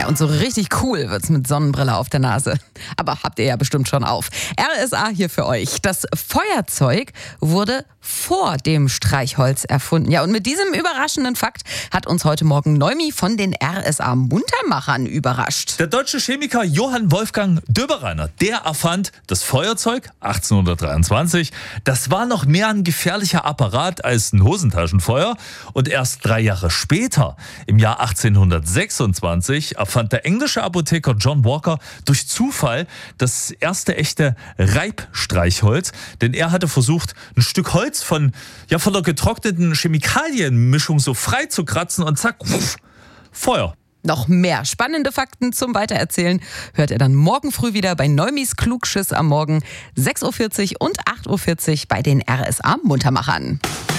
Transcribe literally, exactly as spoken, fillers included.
Und so richtig cool wird's mit Sonnenbrille auf der Nase. Aber habt ihr ja bestimmt schon auf. R S A hier für euch. Das Feuerzeug wurde vor dem Streichholz erfunden. Ja, und mit diesem überraschenden Fakt hat uns heute Morgen Neumi von den R S A-Muntermachern überrascht. Der deutsche Chemiker Johann Wolfgang Döbereiner, der erfand das Feuerzeug achtzehnhundertdreiundzwanzig. Das war noch mehr ein gefährlicher Apparat als ein Hosentaschenfeuer. Und erst drei Jahre später, im Jahr achtzehnhundertsechsundzwanzig, erfand der englische Apotheker John Walker durch Zufall das erste echte Reibstreichholz. Denn er hatte versucht, ein Stück Holz von, ja, von der getrockneten Chemikalienmischung so frei zu kratzen und zack, wuff, Feuer. Noch mehr spannende Fakten zum Weitererzählen hört ihr dann morgen früh wieder bei Neumis Klugschiss am Morgen sechs Uhr vierzig und acht Uhr vierzig bei den R S A-Muntermachern.